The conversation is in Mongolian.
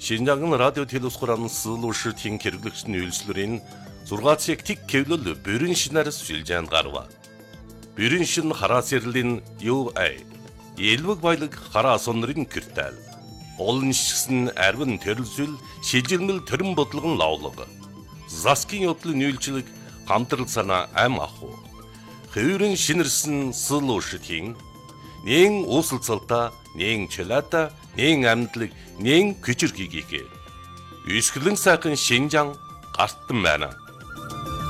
Шинжаан радио телевизхуран сылууши тин хэрэглэгчний үйлчлэрийн 6 цаг тик кевлөл бүрэн шинээр сүлжээнд гарва. Бүрэн шин хараа сэрлийн UA Элвэг баялаг хараа сонрын киртэл. Олон шигсэн арвин төрөлсөл шилжилмэл төрөн бодлогон лавлага. Заскин явдлын үйлчлэг хамтрал санаа ам аху. Хэврэн шинэрсэн сылууши тин нэн уусалцалта, нэн челата, нэн амьдлаг, нэн күчрхийгээ. Үсгэлэн сайхан Шинжаан гартан байна.